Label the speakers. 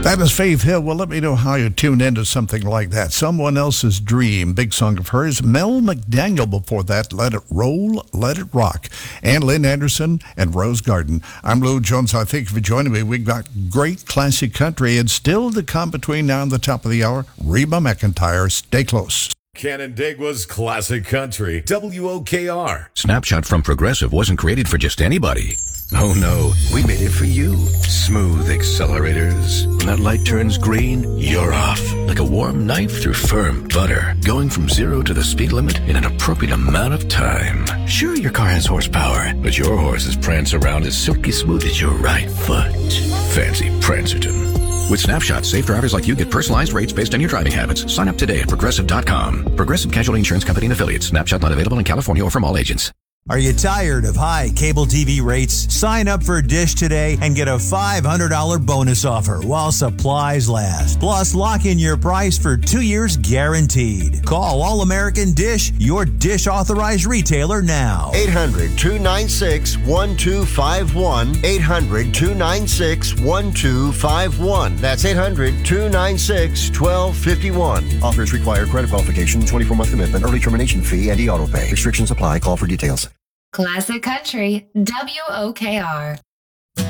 Speaker 1: That is Faith Hill. Well, let me know how you tune into something like that. Someone Else's Dream, big song of hers. Mel McDaniel before that, Let It Roll, Let It Rock. And Lynn Anderson and Rose Garden. I'm Lou Jones. I thank you for joining me. We've got great classic country and still to come between now and the top of the hour. Reba McEntire. Stay close.
Speaker 2: Canandaigua's Classic Country, WOKR.
Speaker 3: Snapshot from Progressive wasn't created for just anybody. Oh no, we made it for you. Smooth accelerators. When that light turns green, you're off. Like a warm knife through firm butter. Going from 0 to the speed limit in an appropriate amount of time. Sure, your car has horsepower, but your horses prance around as silky smooth as your right foot. Fancy Prancerton. With Snapshot, safe drivers like you get personalized rates based on your driving habits. Sign up today at Progressive.com. Progressive Casualty Insurance Company and Affiliates. Snapshot not available in California or from all agents.
Speaker 4: Are you tired of high cable TV rates? Sign up for Dish today and get a $500 bonus offer while supplies last. Plus, lock in your price for 2 years guaranteed. Call All American Dish, your Dish authorized retailer now.
Speaker 5: 800-296-1251. 800-296-1251. That's 800-296-1251. Offers require credit qualification, 24-month commitment, early termination fee, and e-auto pay. Restrictions apply. Call for details.
Speaker 6: Classic Country, WOKR.